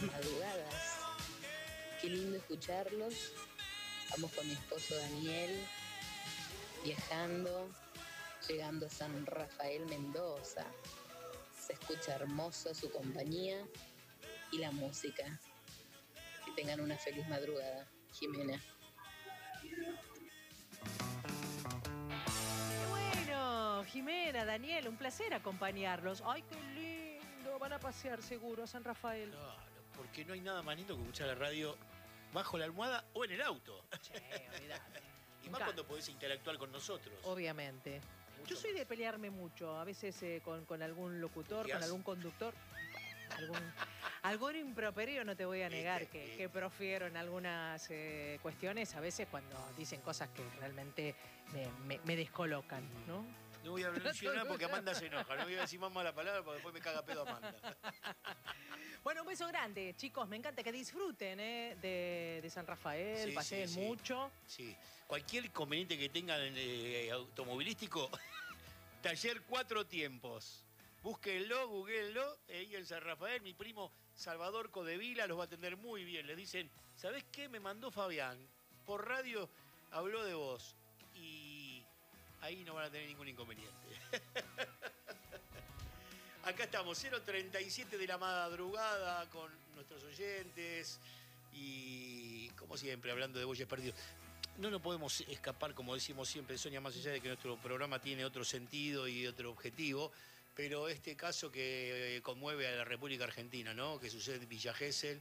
madrugadas. Qué lindo escucharlos. Vamos con mi esposo Daniel, viajando, llegando a San Rafael, Mendoza. Se escucha hermosa su compañía y la música. Que tengan una feliz madrugada. Jimena. Bueno, Jimena, Daniel, un placer acompañarlos. ¡Ay, qué lindo! Van a pasear seguro a San Rafael. Claro, porque no hay nada más lindo que escuchar la radio bajo la almohada o en el auto. Che, olvidate. Y más cuando podés interactuar con nosotros. Obviamente. Yo soy de pelearme mucho, a veces con algún locutor, con algún conductor. Algún improperio no te voy a negar que profiero en algunas cuestiones, a veces cuando dicen cosas que realmente me descolocan, ¿no? No voy a mencionar porque Amanda se enoja, no voy a decir más mala palabra porque después me caga pedo Amanda. Bueno, un beso grande, chicos, me encanta que disfruten de San Rafael, Sí, paseen mucho. Sí, cualquier inconveniente que tengan automovilístico, taller 4 tiempos. Búsquenlo, googleenlo, y en San Rafael, mi primo Salvador Codevila los va a atender muy bien. Les dicen, ¿sabés qué? Me mandó Fabián, por radio habló de vos, y ahí no van a tener ningún inconveniente. Acá estamos, 0:37 de la madrugada con nuestros oyentes y, como siempre, hablando de bueyes perdidos. No nos podemos escapar, como decimos siempre, Sonia, más allá de que nuestro programa tiene otro sentido y otro objetivo, pero este caso que conmueve a la República Argentina, ¿no? Que sucede en Villa Gesell,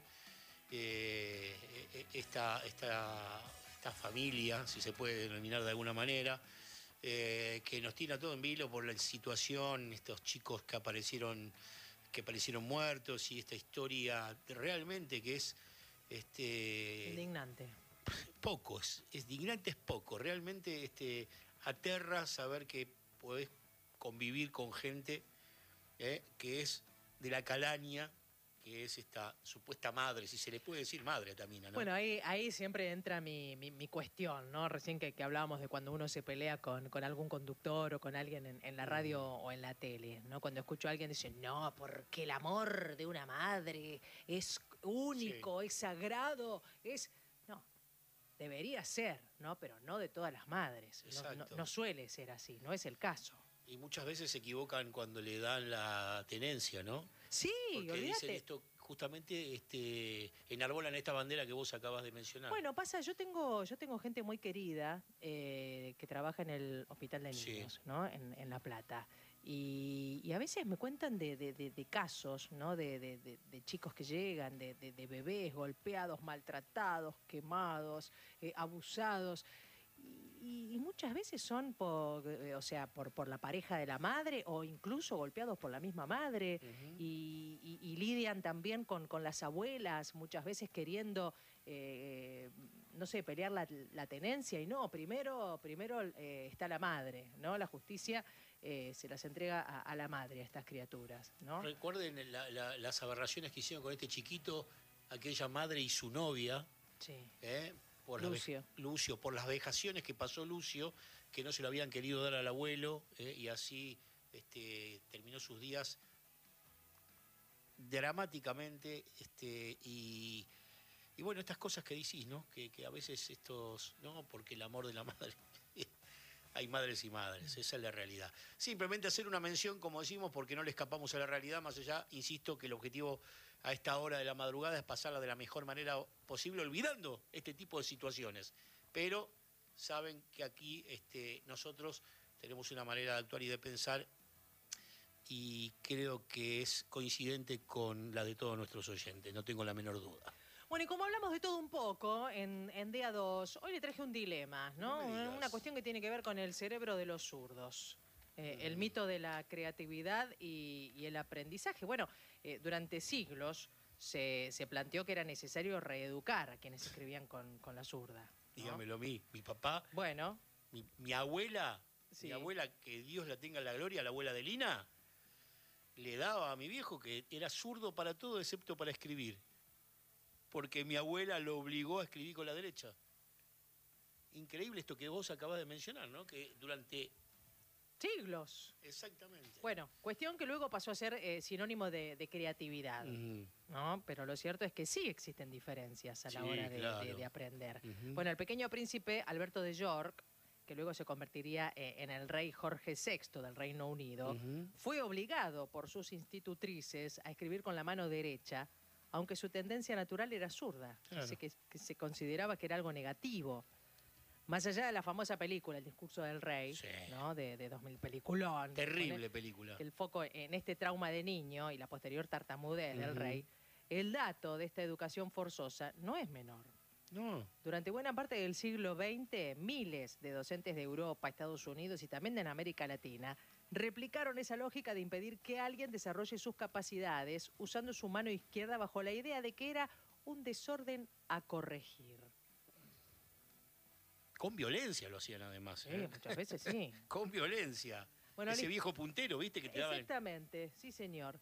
esta familia, si se puede denominar de alguna manera, que nos tiene a todo en vilo por la situación, estos chicos que aparecieron muertos y esta historia realmente que es indignante. Poco, es indignante, es poco. Realmente aterra saber que podés convivir con gente que es de la calaña, que es esta supuesta madre, si se le puede decir madre a Tamina, ¿no? Bueno, ahí siempre entra mi cuestión, ¿no? Recién que hablábamos de cuando uno se pelea con algún conductor o con alguien en la radio o en la tele, ¿no? Cuando escucho a alguien decir, no, porque el amor de una madre es único, es sagrado, No, debería ser, ¿no? Pero no de todas las madres. No suele ser así, no es el caso. Y muchas veces se equivocan cuando le dan la tenencia, ¿no? Sí, porque olvídate. dicen esto, justamente enarbolan esta bandera que vos acabas de mencionar. Bueno, pasa, yo tengo gente muy querida que trabaja en el Hospital de Niños, ¿no? En La Plata. Y a veces me cuentan de casos, ¿no? De chicos que llegan, de bebés golpeados, maltratados, quemados, abusados. Y muchas veces son por la pareja de la madre o incluso golpeados por la misma madre. Uh-huh. Y lidian también con las abuelas, muchas veces queriendo, pelear la tenencia. Y no, primero está la madre, ¿no? La justicia se las entrega a la madre, a estas criaturas, ¿no? Recuerden las aberraciones que hicieron con este chiquito, aquella madre y su novia. Sí. Lucio, por las vejaciones que pasó Lucio, que no se lo habían querido dar al abuelo, y así terminó sus días dramáticamente, y bueno, estas cosas que decís, ¿no? Que a veces no, porque el amor de la madre, hay madres y madres, esa es la realidad. Simplemente hacer una mención, como decimos, porque no le escapamos a la realidad, más allá, insisto, que el objetivo a esta hora de la madrugada es pasarla de la mejor manera posible, olvidando este tipo de situaciones. Pero saben que aquí nosotros tenemos una manera de actuar y de pensar, y creo que es coincidente con la de todos nuestros oyentes, no tengo la menor duda. Bueno, y como hablamos de todo un poco en Día 2, hoy le traje un dilema, ¿no? Una cuestión que tiene que ver con el cerebro de los zurdos. El mito de la creatividad y el aprendizaje. Bueno, durante siglos se planteó que era necesario reeducar a quienes escribían con la zurda, ¿no? Dígamelo a mí, mi papá, bueno, mi abuela, sí. Mi abuela, que Dios la tenga en la gloria, la abuela de Lina, le daba a mi viejo que era zurdo para todo excepto para escribir. Porque mi abuela lo obligó a escribir con la derecha. Increíble esto que vos acabás de mencionar, ¿no? Que durante siglos. Exactamente. Bueno, cuestión que luego pasó a ser sinónimo de creatividad, ¿no? Pero lo cierto es que sí existen diferencias a la hora de aprender. Bueno, el Pequeño Príncipe Alberto de York, que luego se convertiría en el rey Jorge VI del Reino Unido, fue obligado por sus institutrices a escribir con la mano derecha, aunque su tendencia natural era zurda. Claro. Así que se consideraba que era algo negativo. Más allá de la famosa película, El discurso del rey, Sí. ¿no? de 2000, peliculón. Terrible película. El foco en este trauma de niño y la posterior tartamudez del rey, el dato de esta educación forzosa no es menor. No. Durante buena parte del siglo XX, miles de docentes de Europa, Estados Unidos y también de América Latina replicaron esa lógica de impedir que alguien desarrolle sus capacidades usando su mano izquierda bajo la idea de que era un desorden a corregir. Con violencia lo hacían además. Sí, muchas veces sí. Con violencia. Bueno, ese viejo puntero, ¿viste? Que te daban. Exactamente, sí señor.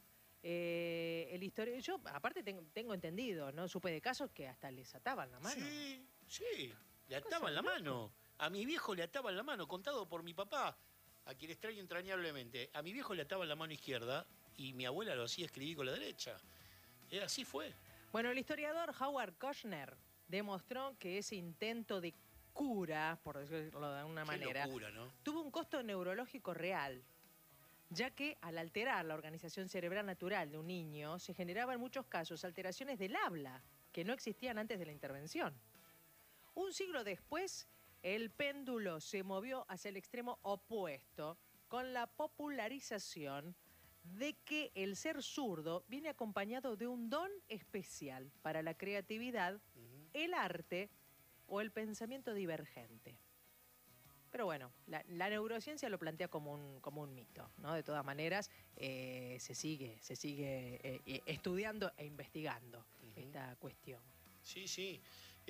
Yo aparte tengo entendido, ¿no? Supe de casos que hasta les ataban la mano. Sí, le ataban la mano. A mi viejo le ataban la mano, contado por mi papá, a quien extraño entrañablemente. A mi viejo le ataban la mano izquierda y mi abuela lo hacía escribir con la derecha. Así fue. Bueno, el historiador Howard Kushner demostró que ese intento de cura, por decirlo de alguna manera, locura, ¿no? tuvo un costo neurológico real, ya que al alterar la organización cerebral natural de un niño, se generaban en muchos casos alteraciones del habla que no existían antes de la intervención. Un siglo después, el péndulo se movió hacia el extremo opuesto con la popularización de que el ser zurdo viene acompañado de un don especial para la creatividad, el arte o el pensamiento divergente. Pero bueno, la neurociencia lo plantea como un mito, ¿no? De todas maneras, se sigue estudiando e investigando esta cuestión. Sí.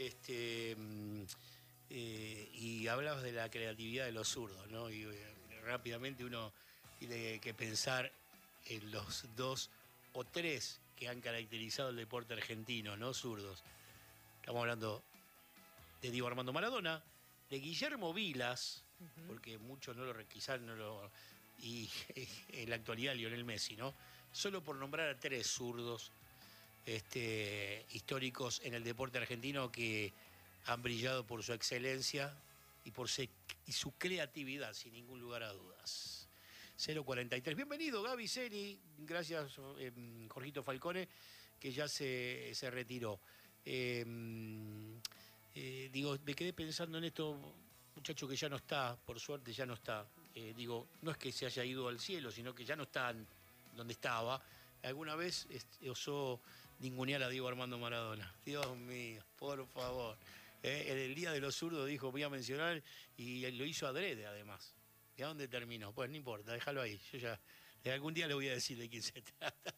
Y hablabas de la creatividad de los zurdos, ¿no? Y rápidamente uno tiene que pensar en los 2 o 3 que han caracterizado el deporte argentino, ¿no? Zurdos. Estamos hablando de Diego Armando Maradona, de Guillermo Vilas, porque muchos quizás no lo... Y en la actualidad Lionel Messi, ¿no? Solo por nombrar a 3 zurdos históricos en el deporte argentino que han brillado por su excelencia y su creatividad, sin ningún lugar a dudas. 043. Bienvenido, Gaby Zeni. Gracias, Jorgito Falcone, que ya se retiró. Me quedé pensando en esto, muchacho que ya no está, por suerte ya no está. No es que se haya ido al cielo, sino que ya no está donde estaba. Alguna vez osó ningunear a Diego Armando Maradona. Dios mío, por favor. En el Día de los Zurdos dijo, voy a mencionar, y lo hizo adrede además. ¿Y a dónde terminó? Pues no importa, déjalo ahí. Yo ya algún día le voy a decir de quién se trata.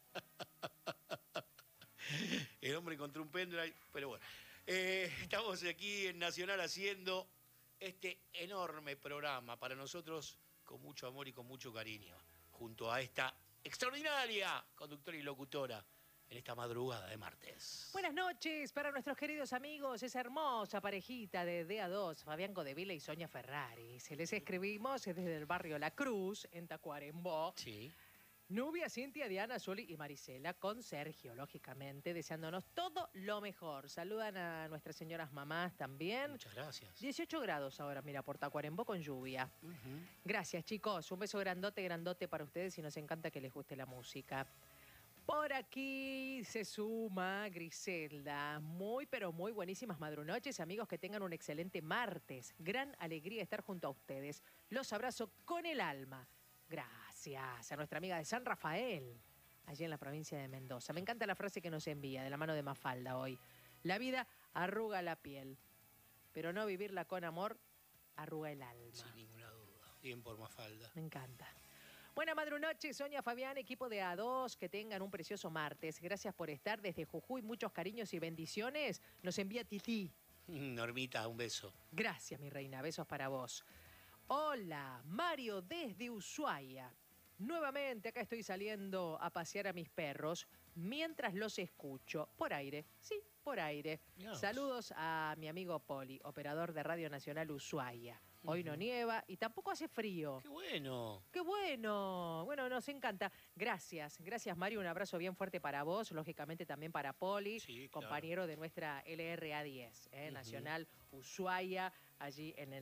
El hombre encontró un pendrive, pero bueno. Estamos aquí en Nacional haciendo este enorme programa para nosotros con mucho amor y con mucho cariño, junto a esta extraordinaria conductora y locutora en esta madrugada de martes. Buenas noches para nuestros queridos amigos, esa hermosa parejita de DA2, Fabián Codevila y Sonia Ferrari. Se les escribimos desde el barrio La Cruz, en Tacuarembó. Sí. Nubia, Cintia, Diana, Zuli y Marisela, con Sergio, lógicamente, deseándonos todo lo mejor. Saludan a nuestras señoras mamás también. Muchas gracias. 18 grados ahora, mira, por Tacuarembó con lluvia. Gracias, chicos. Un beso grandote para ustedes y nos encanta que les guste la música. Por aquí se suma Griselda. Muy, pero muy buenísimas madrunoches, amigos, que tengan un excelente martes. Gran alegría estar junto a ustedes. Los abrazo con el alma. Gracias a nuestra amiga de San Rafael, allí en la provincia de Mendoza. Me encanta la frase que nos envía de la mano de Mafalda hoy. La vida arruga la piel, pero no vivirla con amor arruga el alma. Sin ninguna duda. Bien por Mafalda. Me encanta. Buena madrunoche, Sonia, Fabián, equipo de A2, que tengan un precioso martes. Gracias por estar desde Jujuy, muchos cariños y bendiciones. Nos envía Titi. Normita, un beso. Gracias, mi reina, besos para vos. Hola, Mario desde Ushuaia. Nuevamente acá estoy saliendo a pasear a mis perros mientras los escucho. Por aire, sí, por aire. Dios. Saludos a mi amigo Poli, operador de Radio Nacional Ushuaia. Hoy no nieva y tampoco hace frío. ¡Qué bueno! ¡Qué bueno! Bueno, nos encanta. Gracias, gracias Mario. Un abrazo bien fuerte para vos, lógicamente también para Poli, Sí, claro. compañero de nuestra LRA10, Nacional Ushuaia, allí en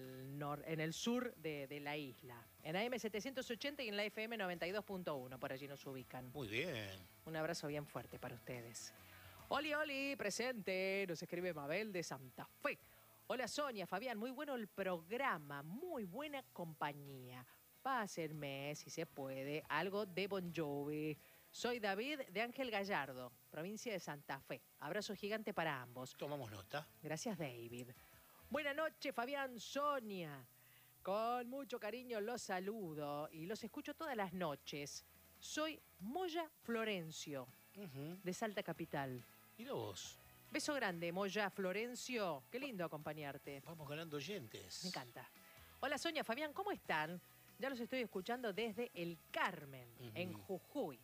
el sur de la isla. En AM 780 y en la FM 92.1, por allí nos ubican. Muy bien. Un abrazo bien fuerte para ustedes. Oli, Oli, presente, nos escribe Mabel de Santa Fe. Hola Sonia, Fabián, muy bueno el programa, muy buena compañía. Pásenme, si se puede, algo de Bon Jovi. Soy David de Ángel Gallardo, provincia de Santa Fe. Abrazo gigante para ambos. Tomamos nota. Gracias, David. Buenas noches, Fabián, Sonia. Con mucho cariño los saludo y los escucho todas las noches. Soy Moya Florencio, de Salta Capital. Mira vos. Beso grande, Moya Florencio. Qué lindo acompañarte. Vamos ganando oyentes. Me encanta. Hola Sonia, Fabián, ¿cómo están? Ya los estoy escuchando desde El Carmen, en Jujuy.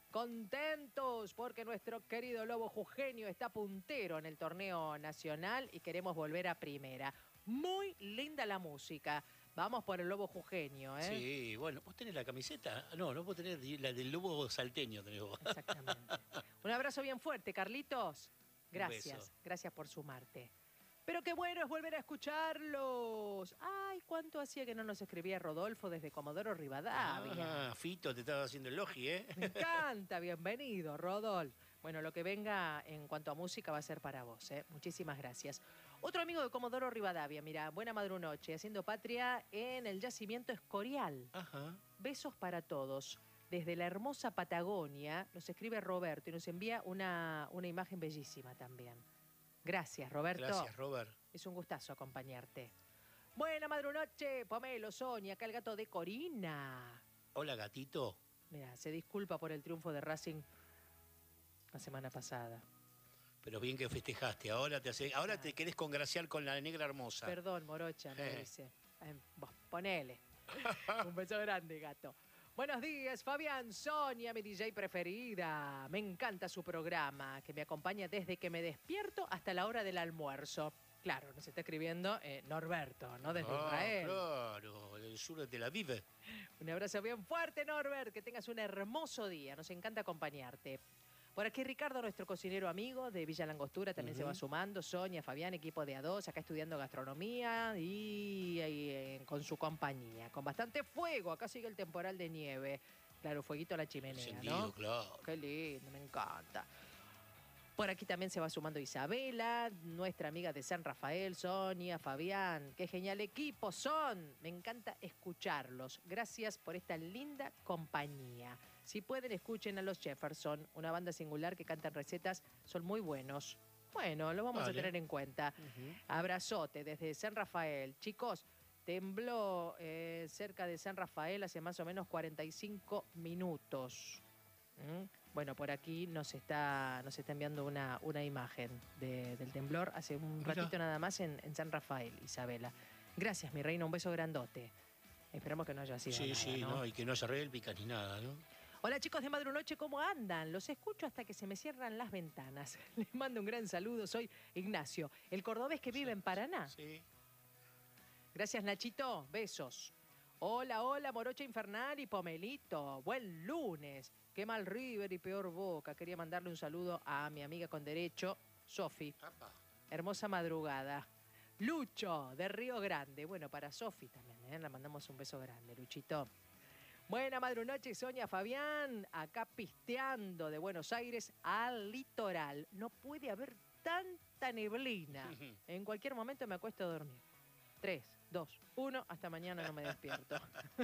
Contentos porque nuestro querido Lobo Jujeño está puntero en el torneo nacional y queremos volver a primera. Muy linda la música. Vamos por el Lobo Jujeño, ¿eh? Sí, bueno, ¿vos tenés la camiseta? No, vos tenés la del Lobo salteño, tenés vos. Exactamente. Un abrazo bien fuerte, Carlitos. Un Gracias, beso. gracias por sumarte. Pero qué bueno es volver a escucharlos. Ay, cuánto hacía que no nos escribía Rodolfo desde Comodoro Rivadavia. Ah, Fito, te estaba haciendo el logi, ¿eh? Me encanta, bienvenido, Rodolfo. Bueno, lo que venga en cuanto a música va a ser para vos, ¿eh? Muchísimas gracias. Otro amigo de Comodoro Rivadavia, mira, buena madrunoche, haciendo patria en el yacimiento Escorial. Ajá. Besos para todos. Desde la hermosa Patagonia nos escribe Roberto y nos envía una imagen bellísima también. Gracias, Roberto. Gracias, Robert. Es un gustazo acompañarte. Buena madrunoche, Pomelo, Sonia, acá el gato de Corina. Hola, gatito. Mira, se disculpa por el triunfo de Racing la semana pasada. Pero bien que festejaste. Ahora te querés congraciar con la negra hermosa. Perdón, Morocha, me dice. Vos, ponele. Un beso grande, gato. Buenos días, Fabián, Sonia, mi DJ preferida. Me encanta su programa, que me acompaña desde que me despierto hasta la hora del almuerzo. Claro, nos está escribiendo Norberto, ¿no? Desde Israel. Claro, del sur de Tel Aviv. Un abrazo bien fuerte, Norbert. Que tengas un hermoso día. Nos encanta acompañarte. Por aquí Ricardo, nuestro cocinero amigo de Villa Langostura, también se va sumando. Sonia, Fabián, equipo de A2, acá estudiando gastronomía y con su compañía. Con bastante fuego, acá sigue el temporal de nieve. Claro, fueguito a la chimenea, Encendido, ¿no? claro. Qué lindo, me encanta. Por aquí también se va sumando Isabela, nuestra amiga de San Rafael, Sonia, Fabián. Qué genial equipo son. Me encanta escucharlos. Gracias por esta linda compañía. Si pueden, escuchen a los Jefferson, una banda singular que cantan recetas, son muy buenos. Bueno, lo vamos a tener en cuenta. Abrazote desde San Rafael. Chicos, tembló cerca de San Rafael hace más o menos 45 minutos. Bueno, por aquí nos está enviando una imagen del temblor hace un ratito nada más en San Rafael, Isabela. Gracias, mi reina, un beso grandote. Esperamos que no haya sido nada, Sí, ¿no? y que no haya rélpicas ni nada, ¿no? Hola chicos de Madrunoche, ¿cómo andan? Los escucho hasta que se me cierran las ventanas. Les mando un gran saludo, soy Ignacio, el cordobés que vive en Paraná. Sí. Gracias Nachito, besos. Hola, hola, Morocha Infernal y Pomelito. Buen lunes. Qué mal River y peor Boca. Quería mandarle un saludo a mi amiga con derecho, Sofi. Hermosa madrugada. Lucho, de Río Grande. Bueno, para Sofi también, ¿eh? Le mandamos un beso grande, Luchito. Buena madrunoche, Sonia, Fabián. Acá pisteando de Buenos Aires al litoral. No puede haber tanta neblina. En cualquier momento me acuesto a dormir. 3, 2, 1, hasta mañana no me despierto.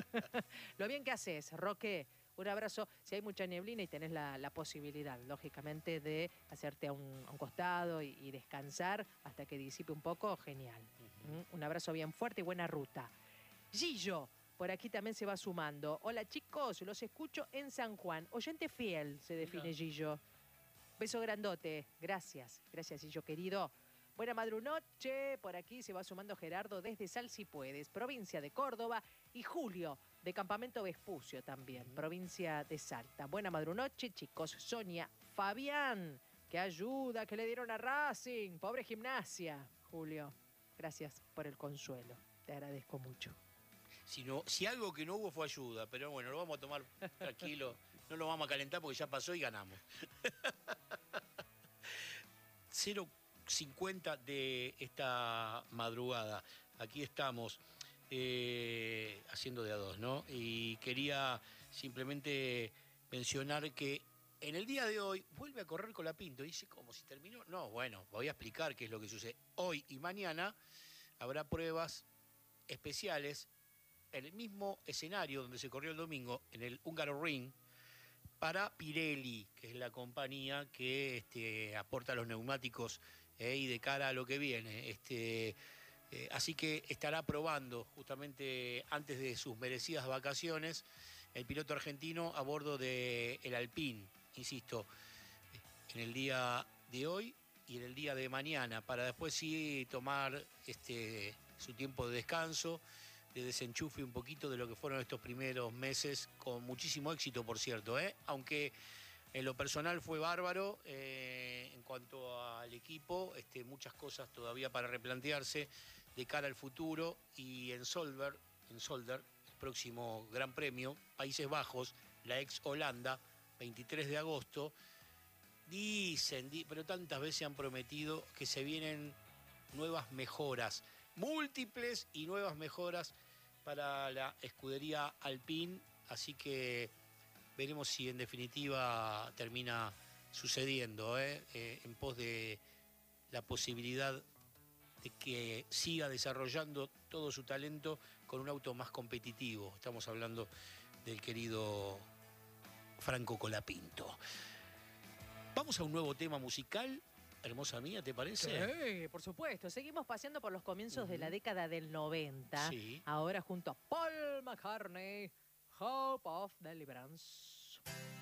Lo bien que haces, Roque. Un abrazo. Si hay mucha neblina y tenés la posibilidad, lógicamente, de hacerte a un costado y descansar hasta que disipe un poco, genial. Un abrazo bien fuerte y buena ruta. Gillo, por aquí también se va sumando. Hola chicos, los escucho en San Juan. Oyente fiel se define Gillo. Beso grandote. Gracias. Gracias, Gillo querido. Buena madrunoche. Por aquí se va sumando Gerardo desde Sal Si Puedes, provincia de Córdoba. Y Julio, de Campamento Vespucio también, provincia de Salta. Buena madrunoche, chicos. Sonia, Fabián, qué ayuda que le dieron a Racing. Pobre Gimnasia. Julio, gracias por el consuelo. Te agradezco mucho. Si algo que no hubo fue ayuda, pero bueno, lo vamos a tomar tranquilo, no lo vamos a calentar porque ya pasó y ganamos. 0:50 de esta madrugada. Aquí estamos haciendo de a dos, ¿no? Y quería simplemente mencionar que en el día de hoy vuelve a correr Colapinto. Dice, ¿cómo? ¿Si terminó? No, bueno, voy a explicar qué es lo que sucede. Hoy y mañana habrá pruebas especiales en el mismo escenario donde se corrió el domingo, en el Hungaroring, para Pirelli, que es la compañía que aporta los neumáticos y de cara a lo que viene. Así que estará probando justamente antes de sus merecidas vacaciones el piloto argentino a bordo del Alpine, insisto, en el día de hoy y en el día de mañana, para después sí tomar su tiempo de descanso, de desenchufe un poquito de lo que fueron estos primeros meses, con muchísimo éxito, por cierto, aunque en lo personal fue bárbaro en cuanto al equipo, muchas cosas todavía para replantearse de cara al futuro, y en Zolder, el próximo Gran Premio, Países Bajos, la ex Holanda, 23 de agosto, dicen, pero tantas veces han prometido que se vienen nuevas mejoras, múltiples y nuevas mejoras para la escudería Alpine, así que veremos si en definitiva termina sucediendo en pos de la posibilidad de que siga desarrollando todo su talento con un auto más competitivo. Estamos hablando del querido Franco Colapinto. Vamos a un nuevo tema musical. Hermosa mía, ¿te parece? Sí, por supuesto. Seguimos paseando por los comienzos de la década del 90. Sí. Ahora junto a Paul McCartney, Hope of Deliverance.